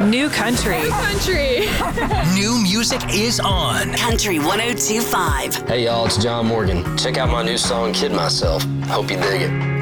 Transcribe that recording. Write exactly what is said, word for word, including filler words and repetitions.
New country. Country. New music is on. Country one oh two point five. Hey y'all, it's John Morgan. Check out my new song, Kid Myself. Hope you dig it.